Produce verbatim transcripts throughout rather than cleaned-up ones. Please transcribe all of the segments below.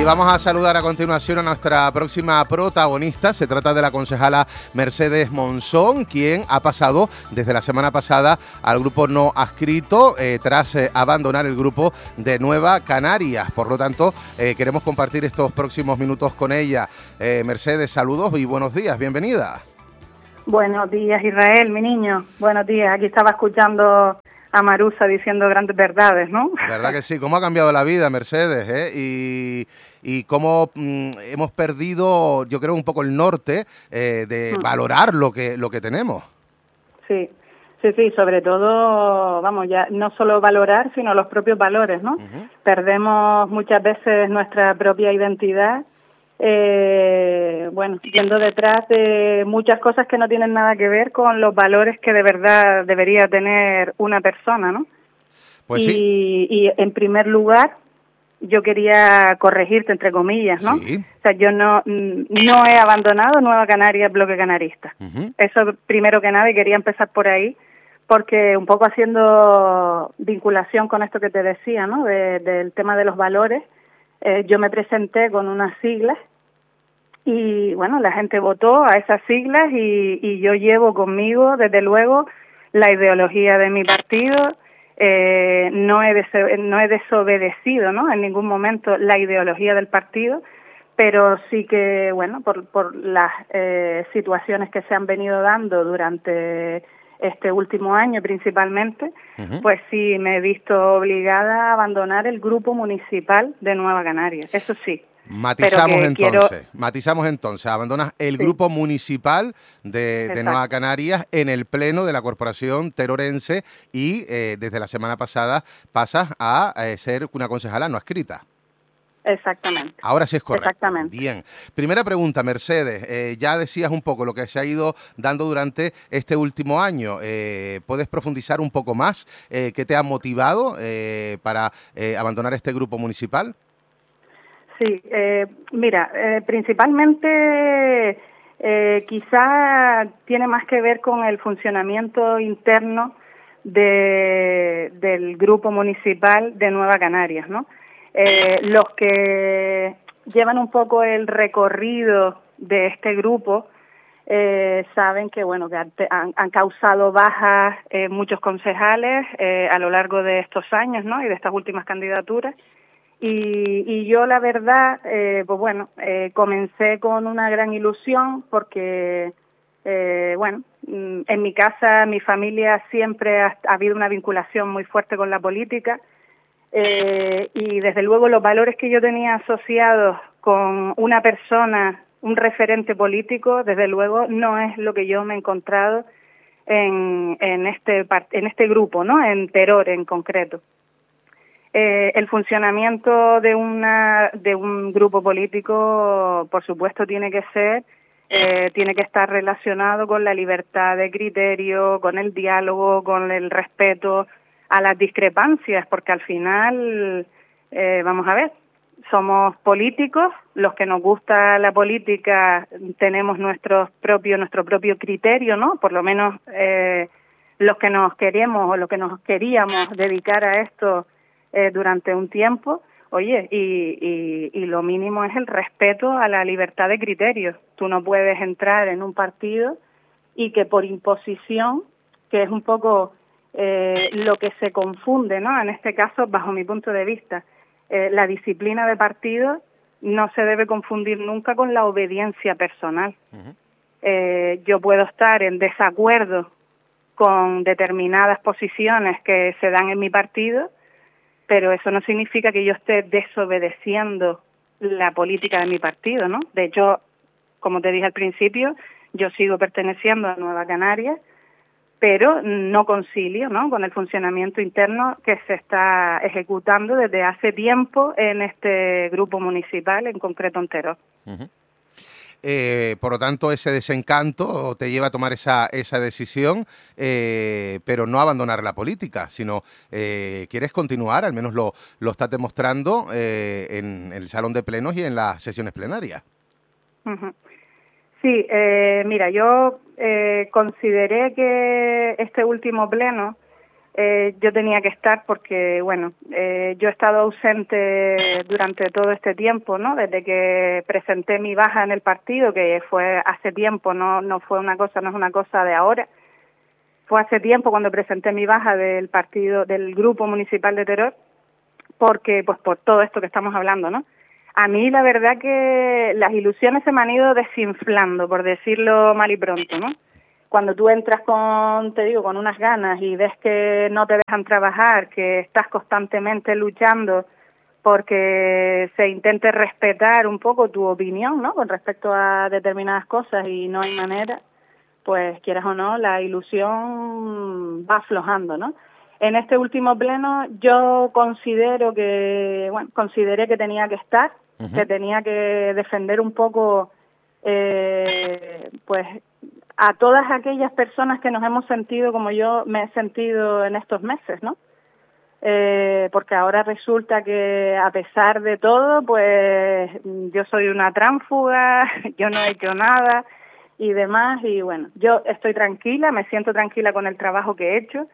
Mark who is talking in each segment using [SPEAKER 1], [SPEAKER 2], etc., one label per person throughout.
[SPEAKER 1] Y vamos a saludar a continuación a nuestra próxima protagonista. Se trata de la concejala Mercedes Monzón, quien ha pasado desde la semana pasada al grupo no adscrito eh, tras eh, abandonar el grupo de Nueva Canarias. Por lo tanto, eh, queremos compartir estos próximos minutos con ella. Eh, Mercedes, saludos y buenos días, bienvenida.
[SPEAKER 2] Buenos días, Israel, mi niño. Buenos días. Aquí estaba escuchando a Marusa diciendo grandes verdades, ¿no?
[SPEAKER 1] ¿Verdad que sí? ¿Cómo ha cambiado la vida, Mercedes? ¿eh? Y, y cómo mm, hemos perdido, yo creo, un poco el norte eh, de mm. valorar lo que, lo que tenemos.
[SPEAKER 2] Sí, sí, sí, sobre todo, vamos, ya no solo valorar, sino los propios valores, ¿no? Uh-huh. Perdemos muchas veces nuestra propia identidad, eh, bueno, yendo detrás de muchas cosas que no tienen nada que ver con los valores que de verdad debería tener una persona, ¿no?
[SPEAKER 1] Pues
[SPEAKER 2] y,
[SPEAKER 1] sí.
[SPEAKER 2] Y en primer lugar, yo quería corregirte, entre comillas, ¿no?
[SPEAKER 1] Sí.
[SPEAKER 2] O sea, yo no, no he abandonado Nueva Canarias, bloque canarista. Uh-huh. Eso primero que nada, y quería empezar por ahí, porque un poco haciendo vinculación con esto que te decía, ¿no? De, del tema de los valores, eh, yo me presenté con unas siglas y, bueno, la gente votó a esas siglas y, y yo llevo conmigo, desde luego, la ideología de mi partido. Eh, no, he des- no he desobedecido, ¿no?, en ningún momento la ideología del partido, pero sí que, bueno, por, por las eh, situaciones que se han venido dando durante este último año principalmente, uh-huh. pues sí me he visto obligada a abandonar el grupo municipal de Nueva Canarias, eso sí.
[SPEAKER 1] Matizamos entonces, quiero... matizamos entonces, abandonas el sí. grupo municipal de, de Nueva Canarias en el pleno de la Corporación Terorense y eh, desde la semana pasada pasas a eh, ser una concejala no adscrita.
[SPEAKER 2] Exactamente.
[SPEAKER 1] Ahora sí es correcto.
[SPEAKER 2] Exactamente.
[SPEAKER 1] Bien. Primera pregunta, Mercedes. Eh, ya decías un poco lo que se ha ido dando durante este último año. Eh, ¿Puedes profundizar un poco más? Eh, ¿Qué te ha motivado eh, para eh, abandonar este grupo municipal?
[SPEAKER 2] Sí, eh, mira, eh, principalmente eh, quizá tiene más que ver con el funcionamiento interno de, del grupo municipal de Nueva Canarias, ¿no? Eh, los que llevan un poco el recorrido de este grupo eh, saben que, bueno, que han, han causado bajas eh, muchos concejales eh, a lo largo de estos años, ¿no?, y de estas últimas candidaturas. Y, y yo, la verdad, eh, pues bueno, eh, comencé con una gran ilusión porque, eh, bueno, en mi casa, mi familia siempre ha, ha habido una vinculación muy fuerte con la política eh, y desde luego los valores que yo tenía asociados con una persona, un referente político, desde luego no es lo que yo me he encontrado en, en, este, en este grupo, ¿no?, en Teror en concreto. Eh, el funcionamiento de una de un grupo político, por supuesto, tiene que ser, eh, tiene que estar relacionado con la libertad de criterio, con el diálogo, con el respeto a las discrepancias, porque al final, eh, vamos a ver, somos políticos, los que nos gusta la política tenemos nuestros propios, nuestro propio criterio, ¿no? Por lo menos eh, los que nos queremos o los que nos queríamos dedicar a esto Eh, durante un tiempo, oye, y, y, y lo mínimo es el respeto a la libertad de criterio. Tú no puedes entrar en un partido y que por imposición, que es un poco eh, lo que se confunde, ¿no?, en este caso, bajo mi punto de vista, eh, la disciplina de partido no se debe confundir nunca con la obediencia personal. Uh-huh. Eh, yo puedo estar en desacuerdo con determinadas posiciones que se dan en mi partido, pero eso no significa que yo esté desobedeciendo la política de mi partido, ¿no? De hecho, como te dije al principio, yo sigo perteneciendo a Nueva Canarias, pero no concilio, ¿no?, con el funcionamiento interno que se está ejecutando desde hace tiempo en este grupo municipal, en concreto en Teror.
[SPEAKER 1] Uh-huh. Eh, por lo tanto, ese desencanto te lleva a tomar esa, esa decisión, eh, pero no abandonar la política, sino eh, quieres continuar, al menos lo, lo estás demostrando eh, en el salón de plenos y en las sesiones plenarias.
[SPEAKER 2] Uh-huh. Sí, eh, mira, yo eh, consideré que este último pleno eh, yo tenía que estar porque, bueno, eh, yo he estado ausente durante todo este tiempo, ¿no? Desde que presenté mi baja en el partido, que fue hace tiempo, no, no fue una cosa, no es una cosa de ahora. Fue hace tiempo cuando presenté mi baja del partido, del Grupo Municipal de Teror, porque, pues por todo esto que estamos hablando, ¿no? A mí la verdad que las ilusiones se me han ido desinflando, por decirlo mal y pronto, ¿no? Cuando tú entras con, te digo, con unas ganas y ves que no te dejan trabajar, que estás constantemente luchando porque se intente respetar un poco tu opinión, ¿no? Con respecto a determinadas cosas y no hay manera, pues quieras o no, la ilusión va aflojando, ¿no? En este último pleno yo considero que, bueno, consideré que tenía que estar, uh-huh. que tenía que defender un poco, eh, pues, a todas aquellas personas que nos hemos sentido como yo me he sentido en estos meses, ¿no? Eh, porque ahora resulta que a pesar de todo, pues yo soy una tránfuga, yo no he hecho nada y demás, y bueno, yo estoy tranquila, me siento tranquila con el trabajo que he hecho.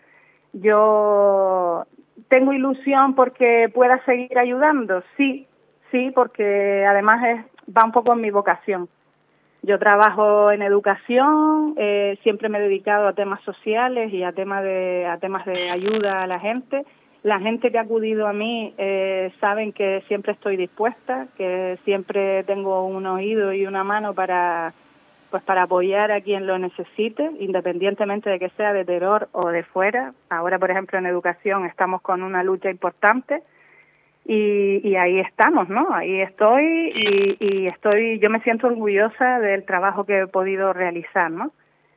[SPEAKER 2] Yo tengo ilusión porque pueda seguir ayudando, sí, sí, porque además es, va un poco en mi vocación. Yo trabajo en educación, eh, siempre me he dedicado a temas sociales y a temas de, a temas de ayuda a la gente. La gente que ha acudido a mí eh, saben que siempre estoy dispuesta, que siempre tengo un oído y una mano para, pues para apoyar a quien lo necesite, independientemente de que sea de Teror o de fuera. Ahora, por ejemplo, en educación estamos con una lucha importante. Y, y ahí estamos, ¿no? Ahí estoy y, y estoy, yo me siento orgullosa del trabajo que he podido realizar, ¿no?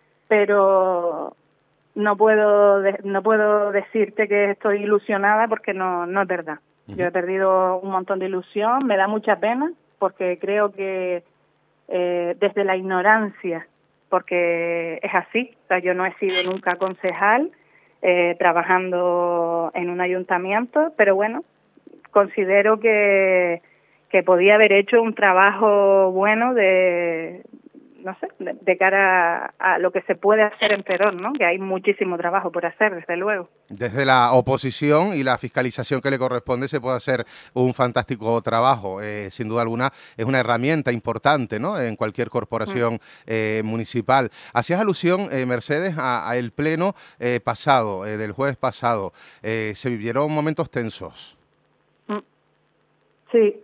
[SPEAKER 2] Pero no puedo de, no puedo decirte que estoy ilusionada porque no, no es verdad. Uh-huh. Yo he perdido un montón de ilusión, me da mucha pena porque creo que eh, desde la ignorancia, porque es así, o sea, yo no he sido nunca concejal eh, trabajando en un ayuntamiento, pero bueno, considero que, que podía haber hecho un trabajo bueno de, no sé, de, de cara a, a lo que se puede hacer en Teror, ¿no? Que hay muchísimo trabajo por hacer, desde luego.
[SPEAKER 1] Desde la oposición y la fiscalización que le corresponde se puede hacer un fantástico trabajo. Eh, sin duda alguna es una herramienta importante, ¿no? En cualquier corporación eh, municipal. Hacías alusión, eh, Mercedes, a, a el pleno eh, pasado, eh, del jueves pasado. Eh, se vivieron momentos tensos.
[SPEAKER 2] Sí,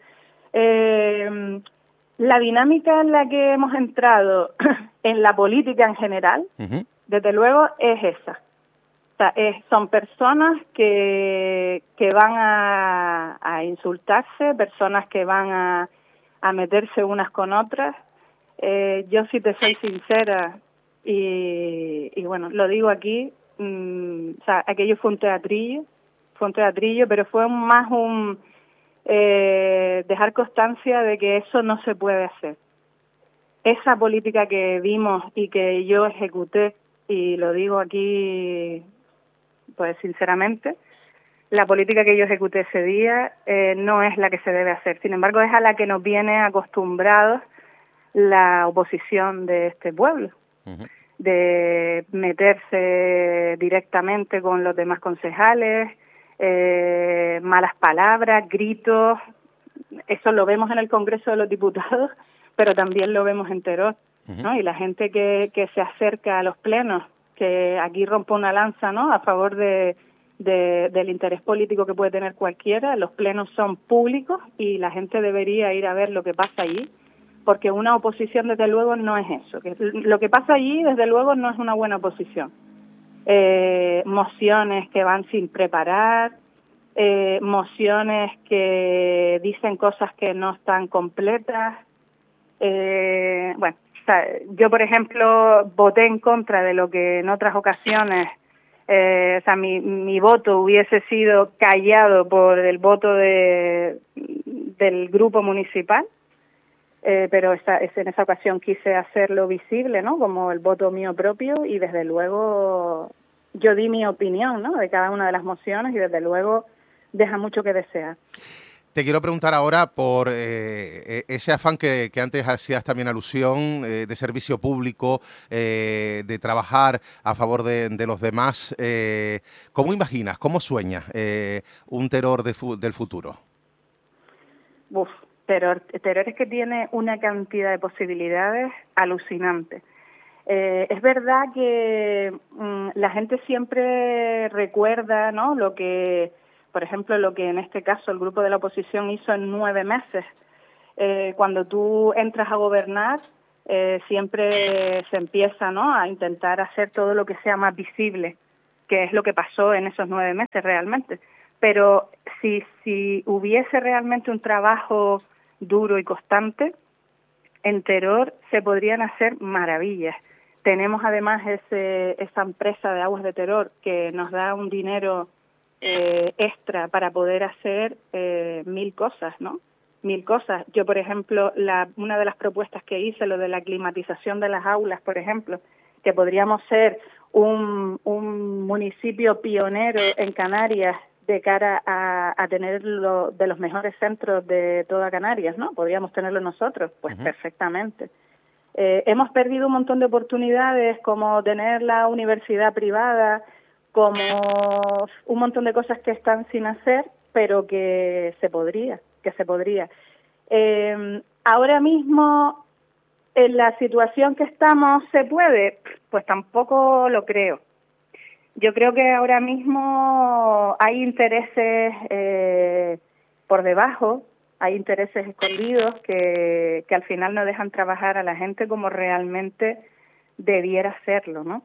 [SPEAKER 2] eh, la dinámica en la que hemos entrado en la política en general, uh-huh. desde luego, es esa. O sea, es, son personas que, que van a, a insultarse, personas que van a, a meterse unas con otras. Eh, yo, si te soy sincera, y, y bueno, lo digo aquí, mmm, o sea, aquello fue un teatrillo, fue un teatrillo, pero fue más un... Eh, dejar constancia de que eso no se puede hacer. Esa política que vimos y que yo ejecuté, y lo digo aquí pues sinceramente, la política que yo ejecuté ese día eh, no es la que se debe hacer. Sin embargo, es a la que nos viene acostumbrados la oposición de este pueblo, uh-huh. de meterse directamente con los demás concejales, Eh, malas palabras, gritos. Eso lo vemos en el Congreso de los Diputados, pero también lo vemos en Teror, uh-huh. ¿no? Y la gente que, que se acerca a los plenos, que aquí rompe una lanza, ¿no?, a favor de, de, del interés político que puede tener cualquiera. Los plenos son públicos y la gente debería ir a ver lo que pasa allí, porque una oposición, desde luego, no es eso. Que lo que pasa allí, desde luego, no es una buena oposición. Eh, mociones que van sin preparar, eh, mociones que dicen cosas que no están completas. Eh, bueno, o sea, yo, por ejemplo, voté en contra de lo que en otras ocasiones, eh, o sea, mi, mi voto hubiese sido callado por el voto de, del grupo municipal, eh, pero esa, en esa ocasión quise hacerlo visible, ¿no?, como el voto mío propio, y desde luego yo di mi opinión, ¿no?, de cada una de las mociones, y desde luego deja mucho que desear.
[SPEAKER 1] Te quiero preguntar ahora por eh, ese afán que, que antes hacías también alusión, eh, de servicio público, eh, de trabajar a favor de, de los demás. Eh, ¿Cómo imaginas, cómo sueñas eh, un Teror de fu del futuro?
[SPEAKER 2] Uf, Teror, Teror es que tiene una cantidad de posibilidades alucinante. Eh, es verdad que mmm, la gente siempre recuerda, ¿no?, lo que, por ejemplo, lo que en este caso el grupo de la oposición hizo en nueve meses. Eh, cuando tú entras a gobernar, eh, siempre se empieza, ¿no?, a intentar hacer todo lo que sea más visible, que es lo que pasó en esos nueve meses realmente. Pero si, si hubiese realmente un trabajo duro y constante, en Teror se podrían hacer maravillas. Tenemos además ese, esa empresa de aguas de Teror que nos da un dinero eh, extra para poder hacer eh, mil cosas, ¿no? Mil cosas. Yo, por ejemplo, la, una de las propuestas que hice, lo de la climatización de las aulas, por ejemplo, que podríamos ser un, un municipio pionero en Canarias de cara a, a tener lo, de los mejores centros de toda Canarias, ¿no? Podríamos tenerlo nosotros, pues uh-huh. perfectamente. Eh, hemos perdido un montón de oportunidades, como tener la universidad privada, como un montón de cosas que están sin hacer, pero que se podría, que se podría. Eh, ahora mismo, en la situación que estamos, ¿se puede? Pues tampoco lo creo. Yo creo que ahora mismo hay intereses eh, por debajo, hay intereses escondidos que, que al final no dejan trabajar a la gente como realmente debiera hacerlo, ¿no?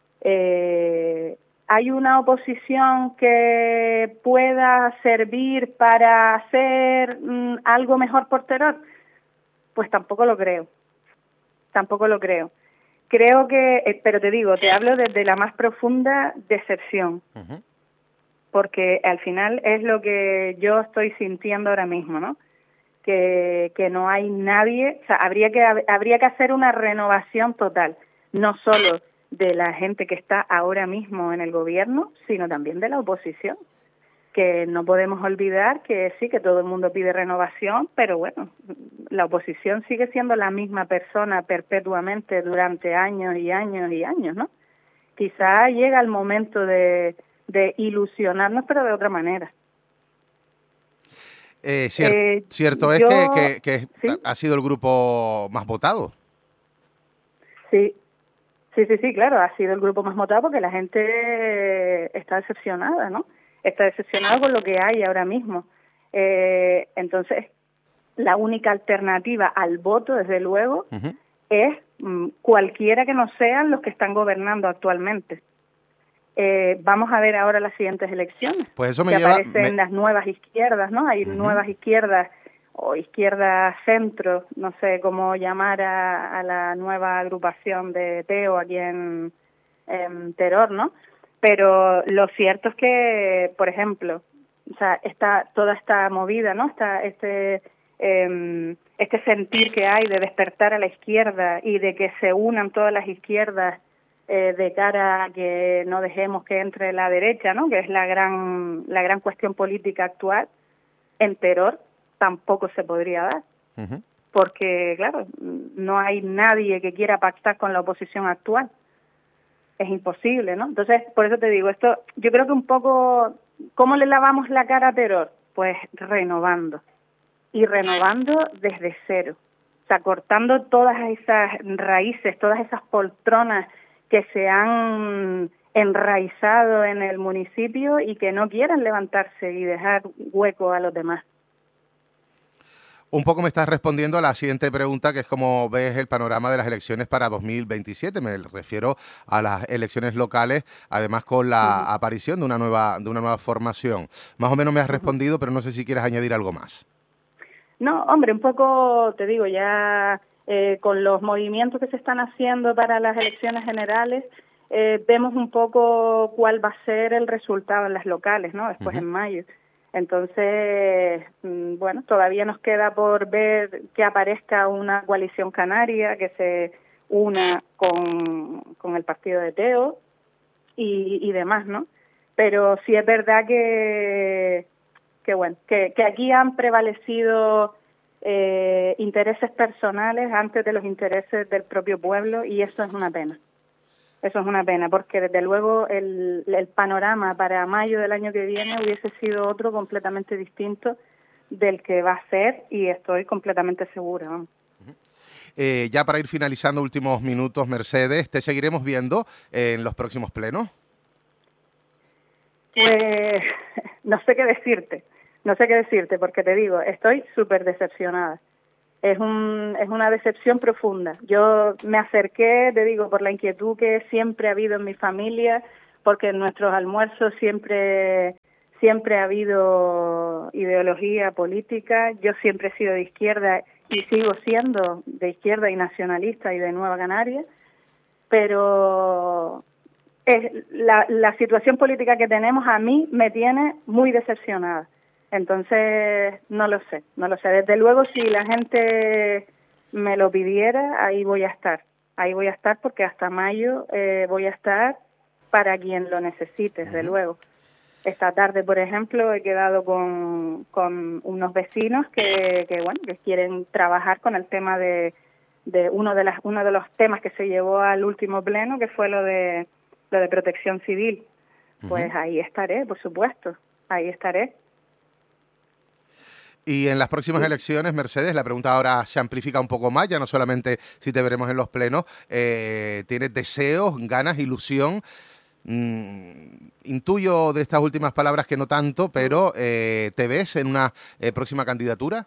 [SPEAKER 2] Eh, ¿Hay una oposición que pueda servir para hacer mm, algo mejor por Teror? Pues tampoco lo creo, tampoco lo creo. Creo que, eh, pero te digo, te hablo desde la más profunda decepción, uh-huh. porque al final es lo que yo estoy sintiendo ahora mismo, ¿no? Que, que no hay nadie, o sea, habría que, habría que hacer una renovación total, no solo de la gente que está ahora mismo en el gobierno, sino también de la oposición, que no podemos olvidar que sí, que todo el mundo pide renovación, pero bueno, la oposición sigue siendo la misma persona perpetuamente durante años y años y años, ¿no? Quizá llega el momento de, de ilusionarnos, pero de otra manera.
[SPEAKER 1] Eh, cier eh, cierto es yo, que, que, que ¿sí? ha sido el grupo más votado.
[SPEAKER 2] Sí, sí, sí, sí, claro, ha sido el grupo más votado porque la gente está decepcionada, ¿no? Está decepcionada con lo que hay ahora mismo. Eh, entonces, la única alternativa al voto, desde luego, uh-huh. es mm, cualquiera que no sean los que están gobernando actualmente. Eh, vamos a ver ahora las siguientes elecciones.
[SPEAKER 1] Pues eso me
[SPEAKER 2] que
[SPEAKER 1] lleva...
[SPEAKER 2] aparecen
[SPEAKER 1] Me...
[SPEAKER 2] las nuevas izquierdas, ¿no? Hay uh-huh. nuevas izquierdas o izquierda centro, no sé cómo llamar a, a la nueva agrupación de Teo aquí en, en Teror, ¿no? Pero lo cierto es que, por ejemplo, o sea, está toda esta movida, ¿no? Está este eh, este sentir que hay de despertar a la izquierda y de que se unan todas las izquierdas eh, de cara a que no dejemos que entre la derecha, ¿no? Que es la gran la gran cuestión política actual. En Teror tampoco se podría dar, uh-huh. porque claro, no hay nadie que quiera pactar con la oposición actual. Es imposible, ¿no? Entonces, por eso te digo, esto, yo creo que un poco, ¿cómo le lavamos la cara a Teror? Pues renovando, y renovando desde cero, o sea, cortando todas esas raíces, todas esas poltronas que se han enraizado en el municipio y que no quieran levantarse y dejar hueco a los demás.
[SPEAKER 1] Un poco me estás respondiendo a la siguiente pregunta, que es cómo ves el panorama de las elecciones para dos mil veintisiete. Me refiero a las elecciones locales, además con la uh-huh. aparición de una nueva de una nueva formación. Más o menos me has respondido, uh-huh. pero no sé si quieres añadir algo más.
[SPEAKER 2] No, hombre, un poco, te digo, ya eh, con los movimientos que se están haciendo para las elecciones generales, eh, vemos un poco cuál va a ser el resultado en las locales, ¿no? Después uh-huh. en mayo. Entonces, bueno, todavía nos queda por ver que aparezca una coalición canaria que se una con, con el partido de Teo y, y demás, ¿no? Pero sí es verdad que, que bueno, que, que aquí han prevalecido eh, intereses personales antes de los intereses del propio pueblo, y eso es una pena. Eso es una pena, porque desde luego el, el panorama para mayo del año que viene hubiese sido otro completamente distinto del que va a ser, y estoy completamente segura. Vamos.
[SPEAKER 1] Eh, ya para ir finalizando, últimos minutos, Mercedes, ¿te seguiremos viendo en los próximos plenos?
[SPEAKER 2] Pues no sé qué decirte, no sé qué decirte, porque te digo, estoy súper decepcionada. Es, un, es una decepción profunda. Yo me acerqué, te digo, por la inquietud que siempre ha habido en mi familia, porque en nuestros almuerzos siempre, siempre ha habido ideología política. Yo siempre he sido de izquierda y sigo siendo de izquierda y nacionalista y de Nueva Canaria, pero es, la, la situación política que tenemos a mí me tiene muy decepcionada. Entonces, no lo sé, no lo sé. Desde luego, si la gente me lo pidiera, ahí voy a estar. Ahí voy a estar porque hasta mayo eh, voy a estar para quien lo necesite, desde uh-huh. luego. Esta tarde, por ejemplo, he quedado con, con unos vecinos que, que, bueno, que quieren trabajar con el tema de, de uno de las uno de los temas que se llevó al último pleno, que fue lo de lo de protección civil. Uh-huh. Pues ahí estaré, por supuesto, ahí estaré.
[SPEAKER 1] Y en las próximas elecciones, Mercedes, la pregunta ahora se amplifica un poco más, ya no solamente si te veremos en los plenos, eh, ¿tienes deseos, ganas, ilusión? Mm, intuyo de estas últimas palabras que no tanto, pero eh, ¿te ves en una eh, próxima candidatura?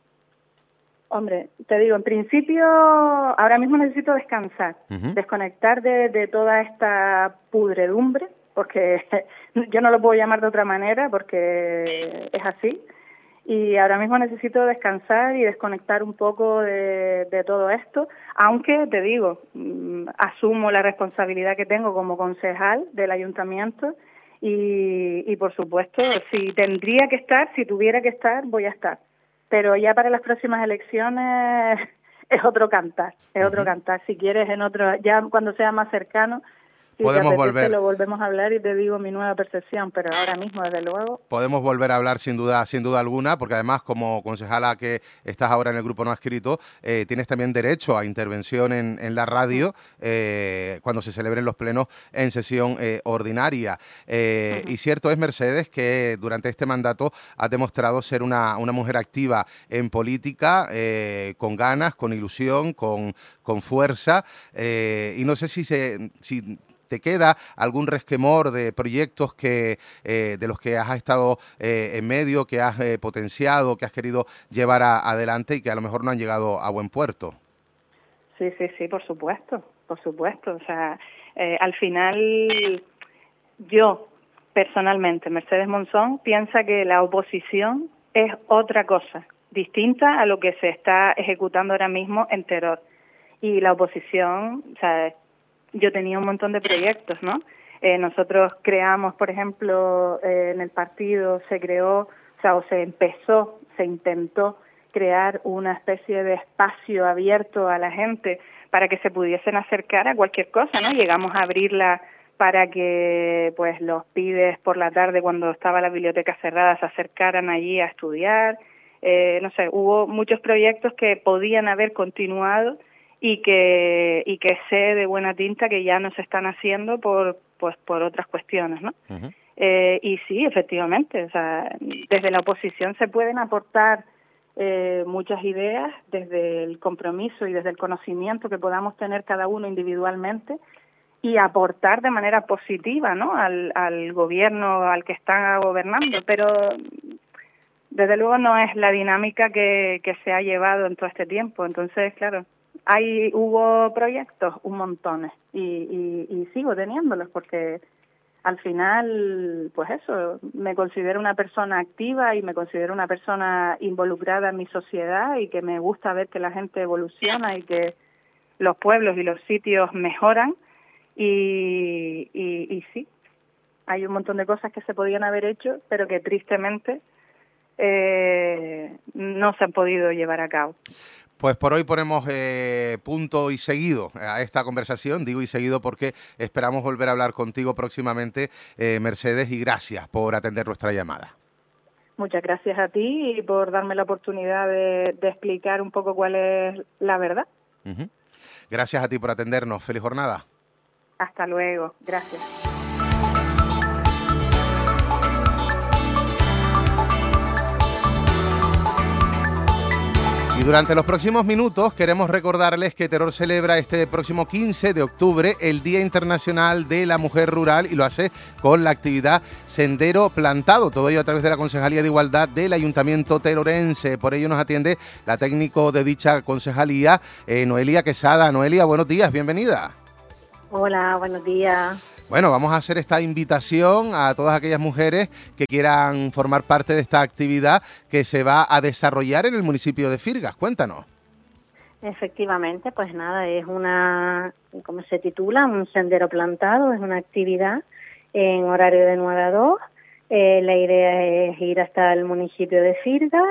[SPEAKER 2] Hombre, te digo, en principio, ahora mismo necesito descansar, uh-huh. desconectar de, de toda esta pudredumbre, porque yo no lo puedo llamar de otra manera, porque es así. Y ahora mismo necesito descansar y desconectar un poco de, de todo esto, aunque te digo, mmm, asumo la responsabilidad que tengo como concejal del ayuntamiento y, y por supuesto, si tendría que estar, si tuviera que estar, voy a estar. Pero ya para las próximas elecciones es otro cantar, es uh-huh. otro cantar. Si quieres, en otro, ya cuando sea más cercano, si
[SPEAKER 1] podemos
[SPEAKER 2] te
[SPEAKER 1] volver.
[SPEAKER 2] Lo volvemos a hablar y te digo mi nueva percepción, pero ahora mismo, desde luego.
[SPEAKER 1] Podemos volver a hablar sin duda, sin duda alguna, porque además, como concejala que estás ahora en el grupo no adscrito, eh, tienes también derecho a intervención en, en la radio eh, cuando se celebren los plenos en sesión eh, ordinaria. Eh, uh-huh. Y cierto es, Mercedes, que durante este mandato has demostrado ser una, una mujer activa en política, eh, con ganas, con ilusión, con, con fuerza, eh, y no sé si se... Si, ¿te queda algún resquemor de proyectos que eh, de los que has estado eh, en medio, que has eh, potenciado, que has querido llevar a, adelante y que a lo mejor no han llegado a buen puerto?
[SPEAKER 2] Sí, sí, sí, por supuesto, por supuesto. O sea, eh, al final yo, personalmente, Mercedes Monzón, piensa que la oposición es otra cosa, distinta a lo que se está ejecutando ahora mismo en Teror. Y la oposición, o sea, yo tenía un montón de proyectos, ¿no? Eh, nosotros creamos, por ejemplo, eh, en el partido se creó, o sea, o se empezó, se intentó crear una especie de espacio abierto a la gente para que se pudiesen acercar a cualquier cosa, ¿no? Llegamos a abrirla para que, pues, los pibes por la tarde, cuando estaba la biblioteca cerrada, se acercaran allí a estudiar. Eh, no sé, hubo muchos proyectos que podían haber continuado y que y que sé de buena tinta que ya no se están haciendo por pues por otras cuestiones, ¿no? Uh-huh. Eh, y sí, efectivamente, o sea, desde la oposición se pueden aportar eh, muchas ideas desde el compromiso y desde el conocimiento que podamos tener cada uno individualmente y aportar de manera positiva, ¿no?, al, al gobierno al que está gobernando, pero desde luego no es la dinámica que, que se ha llevado en todo este tiempo. Entonces, claro, Hay, hubo proyectos, un montón, y, y, y sigo teniéndolos porque al final, pues eso, me considero una persona activa y me considero una persona involucrada en mi sociedad y que me gusta ver que la gente evoluciona y que los pueblos y los sitios mejoran y, y, y sí, hay un montón de cosas que se podían haber hecho, pero que tristemente eh, no se han podido llevar a cabo.
[SPEAKER 1] Pues por hoy ponemos eh, punto y seguido a esta conversación, digo y seguido porque esperamos volver a hablar contigo próximamente, eh, Mercedes, y gracias por atender nuestra llamada.
[SPEAKER 2] Muchas gracias a ti por darme la oportunidad de, de explicar un poco cuál es la verdad.
[SPEAKER 1] Uh-huh. Gracias a ti por atendernos. Feliz jornada.
[SPEAKER 2] Hasta luego. Gracias.
[SPEAKER 1] Y durante los próximos minutos queremos recordarles que Teror celebra este próximo quince de octubre el Día Internacional de la Mujer Rural y lo hace con la actividad Sendero Plantado, todo ello a través de la Concejalía de Igualdad del Ayuntamiento terorense. Por ello nos atiende la técnico de dicha concejalía, eh, Noelia Quesada. Noelia, buenos días, bienvenida.
[SPEAKER 3] Hola, buenos días.
[SPEAKER 1] Bueno, vamos a hacer esta invitación a todas aquellas mujeres que quieran formar parte de esta actividad que se va a desarrollar en el municipio de Firgas. Cuéntanos.
[SPEAKER 3] Efectivamente, pues nada, es una, como se titula, un sendero plantado, es una actividad en horario de nueve a dos. Eh, la idea es ir hasta el municipio de Firgas